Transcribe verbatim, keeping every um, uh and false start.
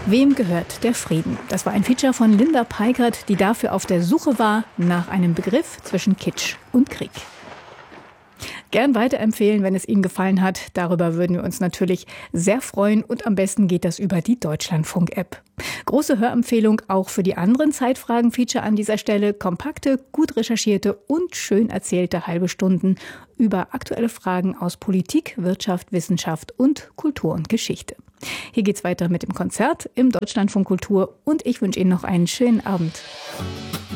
Wem gehört der Frieden? Das war ein Feature von Linda Peikert, die dafür auf der Suche war nach einem Begriff zwischen Kitsch und Krieg. Gern weiterempfehlen, wenn es Ihnen gefallen hat. Darüber würden wir uns natürlich sehr freuen und am besten geht das über die Deutschlandfunk-App. Große Hörempfehlung auch für die anderen Zeitfragen-Feature an dieser Stelle. Kompakte, gut recherchierte und schön erzählte halbe Stunden über aktuelle Fragen aus Politik, Wirtschaft, Wissenschaft und Kultur und Geschichte. Hier geht's weiter mit dem Konzert im Deutschlandfunk Kultur und ich wünsche Ihnen noch einen schönen Abend.